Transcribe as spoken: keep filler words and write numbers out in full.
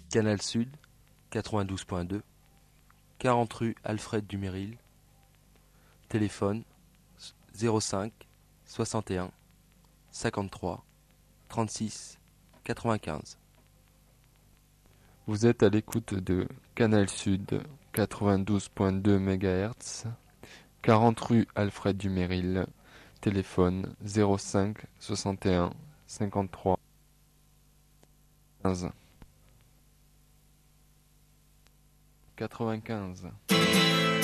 Canal Sud, quatre-vingt-douze point deux, quarante rue Alfred Duméril, téléphone zéro cinq soixante et un cinquante-trois trente-six quatre-vingt-quinze. Vous êtes à l'écoute de Canal Sud quatre-vingt-douze point deux mégahertz, quarante rue Alfred Duméril, téléphone zéro cinq soixante et un cinquante-trois quinze quatre-vingt-quinze.